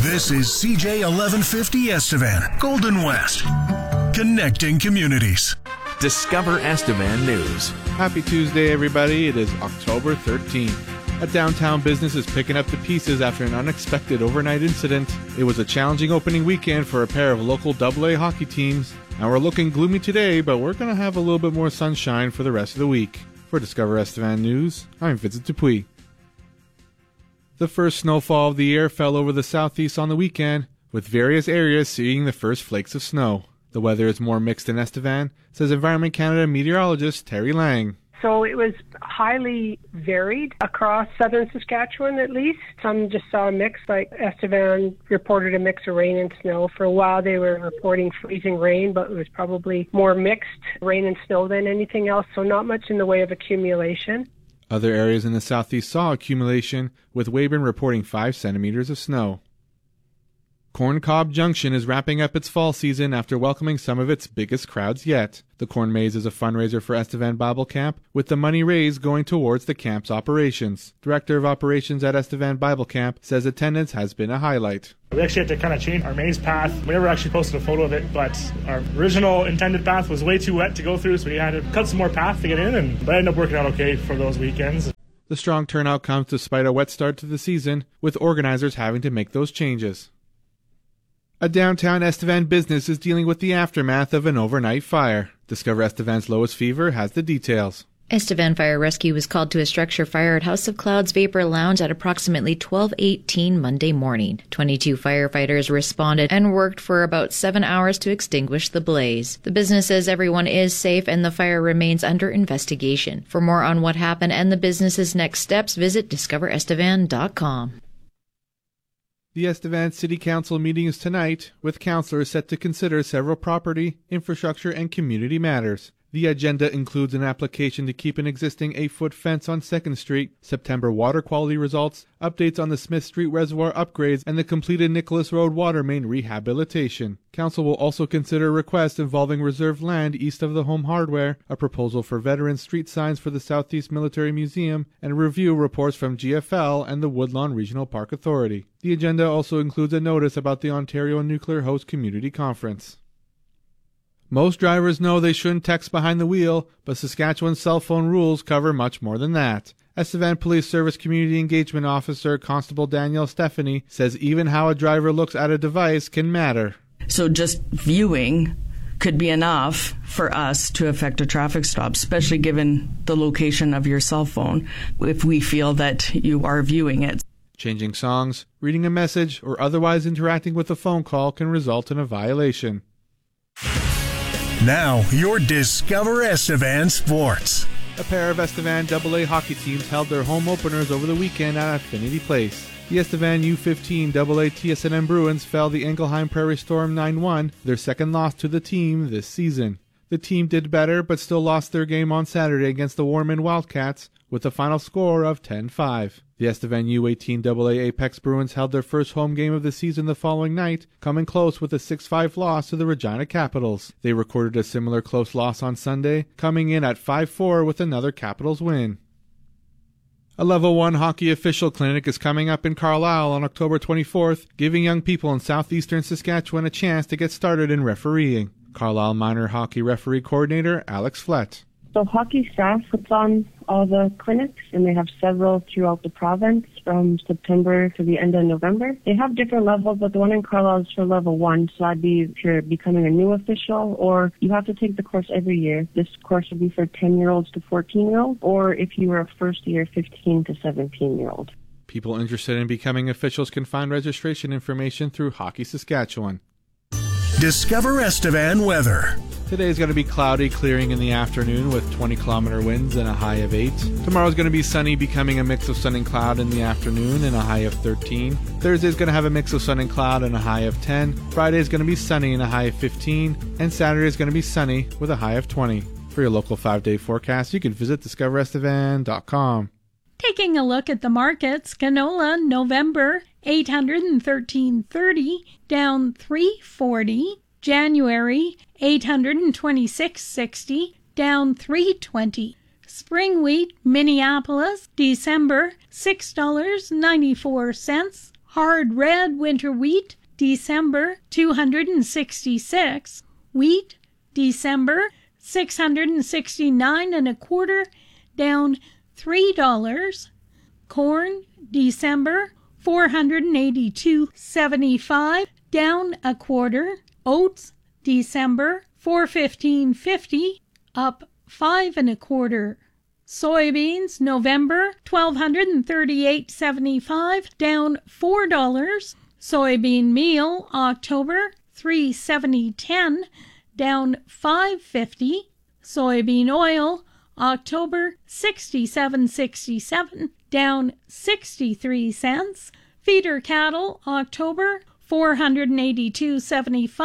This is CJ 1150 Estevan, Golden West, connecting communities. Discover Estevan News. Happy Tuesday, everybody. It is October 13th. A downtown business is picking up the pieces after an unexpected overnight incident. It was a challenging opening weekend for a pair of local AA hockey teams. Now we're looking gloomy today, but we're going to have a little bit more sunshine for the rest of the week. For Discover Estevan News, I'm Vincent Dupuis. The first snowfall of the year fell over the southeast on the weekend, with various areas seeing the first flakes of snow. The weather is more mixed in Estevan, says Environment Canada meteorologist Terry Lang. So it was highly varied across southern Saskatchewan, at least. Some just saw a mix, like Estevan reported a mix of rain and snow. For a while they were reporting freezing rain, but it was probably more mixed rain and snow than anything else, so not much in the way of accumulation. Other areas in the southeast saw accumulation, with Weyburn reporting 5 centimeters of snow. Corn Cob Junction is wrapping up its fall season after welcoming some of its biggest crowds yet. The Corn Maze is a fundraiser for Estevan Bible Camp, with the money raised going towards the camp's operations. Director of Operations at Estevan Bible Camp says attendance has been a highlight. We actually had to kind of change our maze path. We never actually posted a photo of it, but our original intended path was way too wet to go through, so we had to cut some more path to get in, but it ended up working out okay for those weekends. The strong turnout comes despite a wet start to the season, with organizers having to make those changes. A downtown Estevan business is dealing with the aftermath of an overnight fire. Discover Estevan's Lois Fever has the details. Estevan Fire Rescue was called to a structure fire at House of Clouds Vapor Lounge at approximately 12:18 Monday morning. 22 firefighters responded and worked for about 7 hours to extinguish the blaze. The business says everyone is safe and the fire remains under investigation. For more on what happened and the business's next steps, visit discoverestevan.com. The Estevan City Council meeting is tonight, with councillors set to consider several property, infrastructure, and community matters. The agenda includes an application to keep an existing 8-foot fence on 2nd Street, September water quality results, updates on the Smith Street Reservoir upgrades, and the completed Nicholas Road water main rehabilitation. Council will also consider requests involving reserved land east of the Home Hardware, a proposal for veteran street signs for the Southeast Military Museum, and review reports from GFL and the Woodlawn Regional Park Authority. The agenda also includes a notice about the Ontario Nuclear Host Community Conference. Most drivers know they shouldn't text behind the wheel, but Saskatchewan's cell phone rules cover much more than that. Estevan Police Service Community Engagement Officer Constable Danielle Stephanie says even how a driver looks at a device can matter. So just viewing could be enough for us to affect a traffic stop, especially given the location of your cell phone, if we feel that you are viewing it. Changing songs, reading a message, or otherwise interacting with a phone call can result in a violation. Now, your Discover Estevan Sports. A pair of Estevan AA hockey teams held their home openers over the weekend at Affinity Place. The Estevan U15 AA TSNM Bruins fell the Engelheim Prairie Storm 9-1, their second loss to the team this season. The team did better, but still lost their game on Saturday against the Warman Wildcats, with a final score of 10-5. The Estevan U18 AA Apex Bruins held their first home game of the season the following night, coming close with a 6-5 loss to the Regina Capitals. They recorded a similar close loss on Sunday, coming in at 5-4 with another Capitals win. A Level 1 hockey official clinic is coming up in Carlisle on October 24th, giving young people in southeastern Saskatchewan a chance to get started in refereeing. Carlisle Minor Hockey Referee Coordinator Alex Flett. So hockey staff puts on all the clinics, and they have several throughout the province from September to the end of November. They have different levels, but the one in Carlisle is for level 1, so that'd be if you're becoming a new official, or you have to take the course every year. This course would be for 10-year-olds to 14-year-olds, or if you were a first-year, 15 to 17-year-old. People interested in becoming officials can find registration information through Hockey Saskatchewan. Discover Estevan weather. Today is going to be cloudy, clearing in the afternoon with 20-kilometer winds and a high of 8. Tomorrow is going to be sunny, becoming a mix of sun and cloud in the afternoon and a high of 13. Thursday is going to have a mix of sun and cloud and a high of 10. Friday is going to be sunny and a high of 15. And Saturday is going to be sunny with a high of 20. For your local 5-day forecast, you can visit discoverestevan.com. Taking a look at the markets, canola November $813.30, down $3.40. January $826.60, down $3.20. Spring wheat Minneapolis December $6.94, Hard red winter wheat, December, $266. Wheat, December, $669 1/4, down $3. Corn, December, $482.75, down $1/4. Oats, December, $415.50, up $5 1/4. Soybeans, November, $1,238.75, down $4. Soybean meal, October, $370.10, down $5.50. Soybean oil, October, $67.67, down 63 cents. Feeder cattle, October, $482.75.